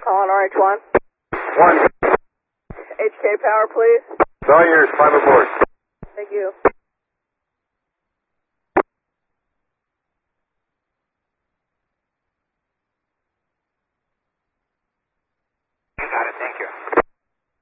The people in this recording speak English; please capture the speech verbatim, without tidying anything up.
Calling R H one. One. H K power, please. All yours, five aboard. Thank you.